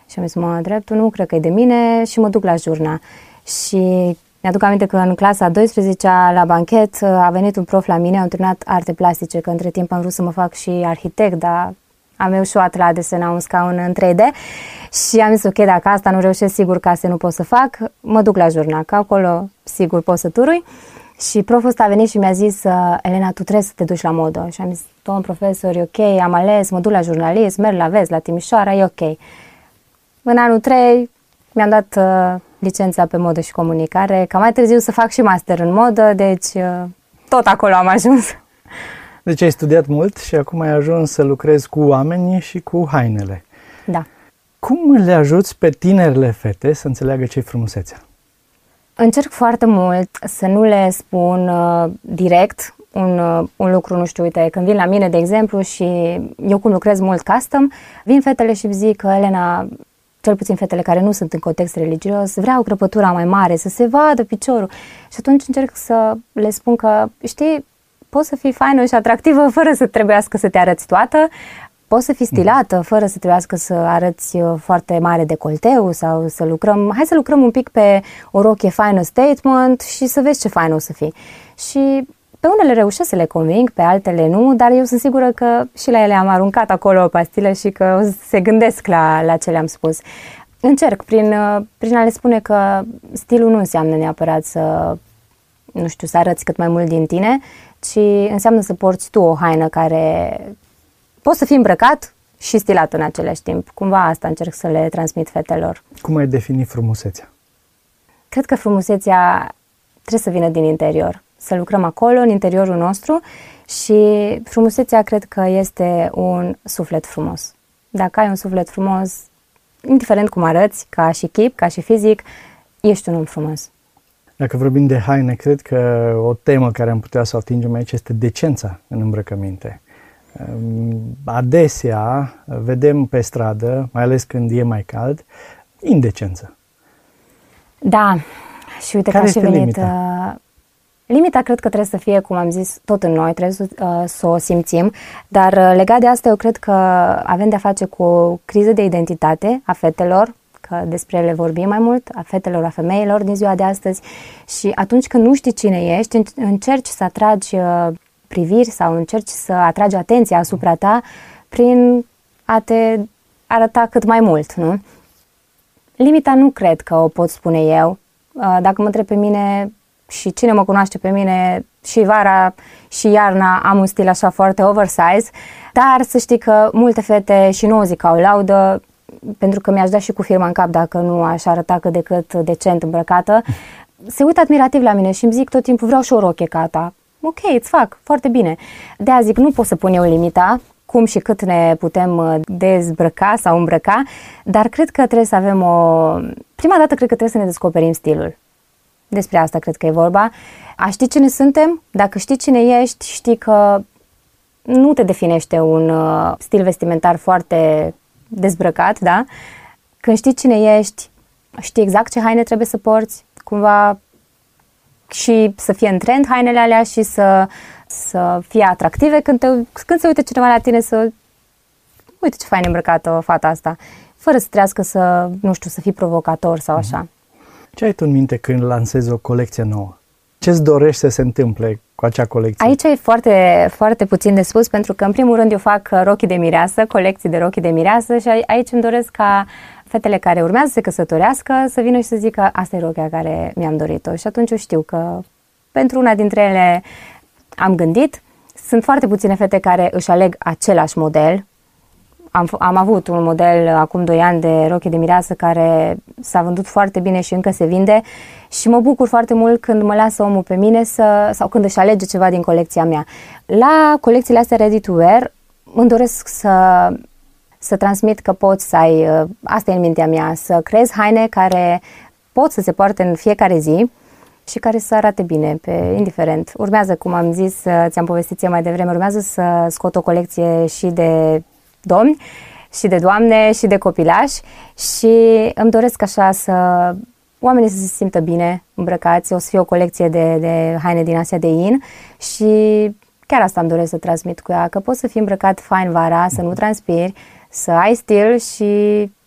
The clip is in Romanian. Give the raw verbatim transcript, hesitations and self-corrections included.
Și am zis, mă, dreptul, nu cred că e de mine și mă duc la jurna. Și mi-aduc aminte că în clasa a douăsprezecea, la banchet, a venit un prof la mine, am terminat arte plastice, că între timp am vrut să mă fac și arhitect, dar am eșuat la desena un scaun în trei D și am zis, ok, dacă asta nu reușesc, sigur că asta nu pot să fac, mă duc la jurna, că acolo sigur pot să turui. Și proful ăsta a venit și mi-a zis, Elena, tu trebuie să te duci la modă. Și am zis, domn profesor, e ok, am ales, mă duc la jurnalism, merg la Vest, la Timișoara, e ok. În anul trei mi-am dat uh, licența pe modă și comunicare, ca mai târziu să fac și master în modă, deci uh, tot acolo am ajuns. Deci ai studiat mult și acum ai ajuns să lucrezi cu oamenii și cu hainele. Da. Cum le ajuți pe tinerile fete să înțeleagă ce-i frumusețea? Încerc foarte mult să nu le spun uh, direct un, uh, un lucru, nu știu, uite, când vin la mine, de exemplu, și eu cum lucrez mult custom, vin fetele și îmi zic că, Elena, cel puțin fetele care nu sunt în context religios, vreau crăpătura mai mare, să se vadă piciorul. Și atunci încerc să le spun că, știi, poți să fii faină și atractivă fără să trebuiască să te arăți toată, poți să fii stilată fără să trebuiască să arăți foarte mare decolteu sau să lucrăm, hai să lucrăm un pic pe o rochie faină statement și să vezi ce faină o să fii. Și pe unele reușesc să le conving, pe altele nu, dar eu sunt sigură că și la ele am aruncat acolo o pastilă și că se gândesc la, la ce le-am spus. Încerc prin, prin a le spune că stilul nu înseamnă neapărat să, nu știu, să arăți cât mai mult din tine, ci înseamnă să porți tu o haină care poți să fii îmbrăcat și stilat în același timp. Cumva asta încerc să le transmit fetelor. Cum ai defini frumusețea? Cred că frumusețea trebuie să vină din interior. Să lucrăm acolo, în interiorul nostru, și frumusețea cred că este un suflet frumos. Dacă ai un suflet frumos, indiferent cum arăți, ca și chip, ca și fizic, ești un om frumos. Dacă vorbim de haine, cred că o temă care am putea să o atingem aici este decența în îmbrăcăminte. Adesea vedem pe stradă, mai ales când e mai cald, indecență. Da, și uite care că a și venit... Limita? Limita cred că trebuie să fie, cum am zis, tot în noi, trebuie să, uh, să o simțim, dar uh, legat de asta eu cred că avem de-a face cu o criză de identitate a fetelor, că despre ele vorbim mai mult, a fetelor, a femeilor din ziua de astăzi, și atunci când nu știi cine ești, încerci să atragi uh, priviri sau încerci să atragi atenția asupra ta prin a te arăta cât mai mult, nu? Limita nu cred că o pot spune eu. Uh, dacă mă întreb pe mine, și cine mă cunoaște pe mine, și vara și iarna am un stil așa foarte oversize, dar să știi că multe fete, și nu o zic ca o laudă, pentru că mi-aș da și cu firma în cap dacă nu aș arăta cât de cât decent îmbrăcată, se uită admirativ la mine și îmi zic tot timpul, vreau și o rochie ca ta. Ok, îți fac, foarte bine. De-aia zic, nu pot să pun eu limita, cum și cât ne putem dezbrăca sau îmbrăca, dar cred că trebuie să avem o... Prima dată cred că trebuie să ne descoperim stilul. Despre asta cred că e vorba. A ști cine suntem, dacă știi cine ești, știi că nu te definește un uh, stil vestimentar foarte dezbrăcat, da? Când știi cine ești, știi exact ce haine trebuie să porți, cumva și să fie în trend hainele alea și să, să fie atractive când, te, când se uită cineva la tine să... Uite ce fain îmbrăcată fata asta, fără să trească să, nu știu, să fii provocator sau așa. Ce ai tu în minte când lansezi o colecție nouă? Ce-ți dorești să se întâmple cu acea colecție? Aici e foarte, foarte puțin de spus, pentru că în primul rând eu fac rochii de mireasă, colecții de rochii de mireasă, și aici îmi doresc ca fetele care urmează să se căsătorească să vină și să zică asta e rochia care mi-am dorit-o. Și atunci eu știu că pentru una dintre ele am gândit. Sunt foarte puține fete care își aleg același model. Am, am avut un model acum doi ani de rochie de mireasă care s-a vândut foarte bine și încă se vinde, și mă bucur foarte mult când mă lasă omul pe mine să, sau când își alege ceva din colecția mea. La colecțiile astea ready to wear îmi doresc să, să transmit că poți să ai, asta e în mintea mea, să creezi haine care pot să se poarte în fiecare zi și care să arate bine, pe indiferent. Urmează, cum am zis, ți-am povestit mai devreme, urmează să scot o colecție și de domni, și de doamne, și de copilași, și îmi doresc așa să oamenii să se simtă bine îmbrăcați. O să fie o colecție de, de haine din Asia de in și chiar asta îmi doresc să transmit cu ea, că poți să fii îmbrăcat fain vara, să nu transpiri, să ai stil și